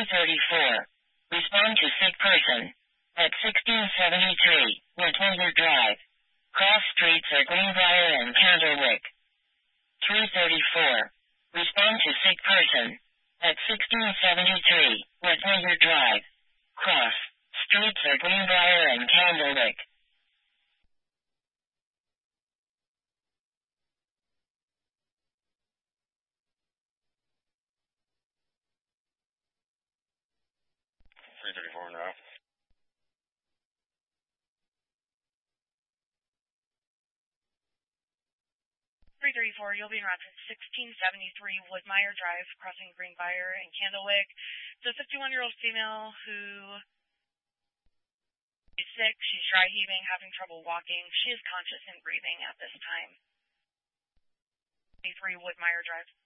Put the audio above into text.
334. Respond to sick person. At 1673 Woodlander Drive. Cross streets are Greenbrier and Candlewick. 334. Respond to sick person. At 1673 Woodlander Drive. Cross streets are Greenbrier and Candlewick. Now. 334, you'll be en route to 1673 Woodmeyer Drive, crossing Greenbrier and Candlewick. It's a 51-year-old female who is sick. She's dry heaving, having trouble walking. She is conscious and breathing at this time. 3 Woodmeyer Drive.